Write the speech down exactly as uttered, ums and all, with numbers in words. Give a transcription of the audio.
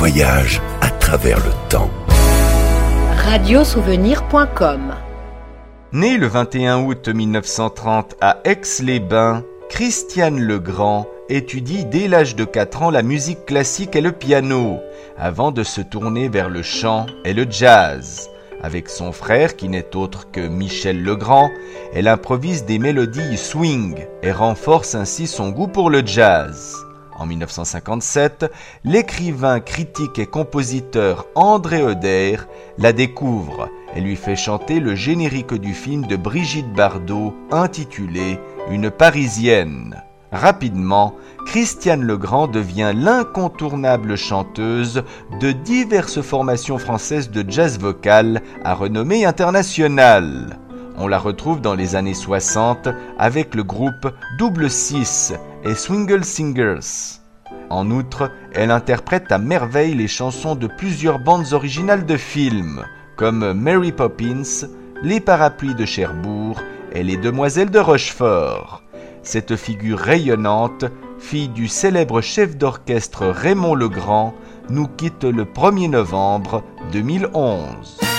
voyage à travers le temps. radio souvenir point com. Né le vingt et un août mille neuf cent trente à Aix-les-Bains, Christiane Legrand étudie dès l'âge de quatre ans la musique classique et le piano, avant de se tourner vers le chant et le jazz. Avec son frère, qui n'est autre que Michel Legrand, elle improvise des mélodies swing et renforce ainsi son goût pour le jazz. En mille neuf cent cinquante-sept, l'écrivain, critique et compositeur André Oder la découvre et lui fait chanter le générique du film de Brigitte Bardot intitulé « Une Parisienne ». Rapidement, Christiane Legrand devient l'incontournable chanteuse de diverses formations françaises de jazz vocal à renommée internationale. On la retrouve dans les années soixante avec le groupe Double Six et Swingle Singers. En outre, elle interprète à merveille les chansons de plusieurs bandes originales de films, comme Mary Poppins, Les Parapluies de Cherbourg et Les Demoiselles de Rochefort. Cette figure rayonnante, fille du célèbre chef d'orchestre Raymond Legrand, nous quitte le premier novembre deux mille onze.